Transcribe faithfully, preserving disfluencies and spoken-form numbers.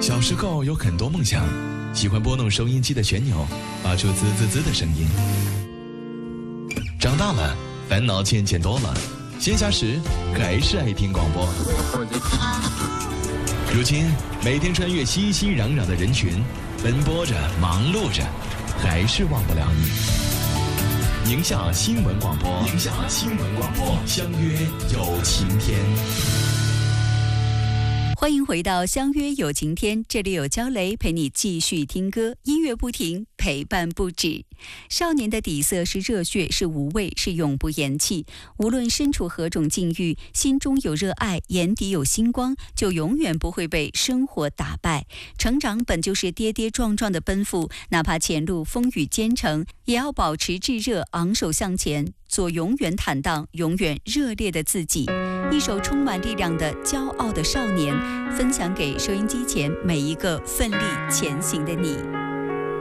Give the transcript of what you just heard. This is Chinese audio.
小时候有很多梦想，喜欢拨弄收音机的旋钮，发出滋滋滋的声音。长大了，烦恼渐渐多了，闲暇时还是爱听广播。如今，每天穿越熙熙攘攘的人群，奔波着，忙碌着，还是忘不了你。宁夏新闻广播，宁夏新闻广播，相约有晴天。 欢迎回到相约有晴天，这里有焦雷陪你继续听歌，音乐不停，陪伴不止。少年的底色是热血，是无畏，是永不言弃。无论身处何种境遇，心中有热爱，眼底有星光，就永远不会被生活打败。成长本就是跌跌撞撞的奔赴，哪怕前路风雨兼程，也要保持炙热，昂首向前，做永远坦荡、永远热烈的自己。一首充满力量的《骄傲的少年》，分享给收音机前每一个奋力前行的你。